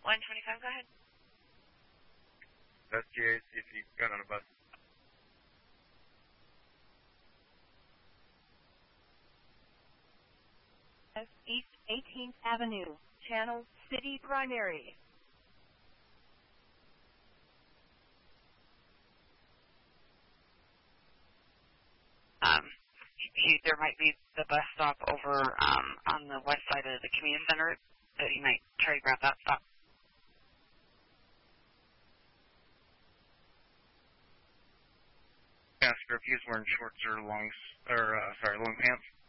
125, go ahead. That's GA, see if you got on a bus. East 18th Avenue, Channel City Primary. There might be the bus stop over on the west side of the community center that you might try to grab that stop. Ask her if he's wearing shorts or long pants.